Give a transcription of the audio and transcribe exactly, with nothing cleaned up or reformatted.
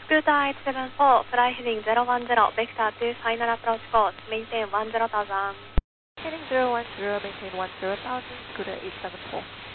Scooter eight seven four, fly heading zero one zero, vector to final approach course, maintain one zero thousand. Heading zero one zero, maintain one zero thousand, Scooter eight seven four.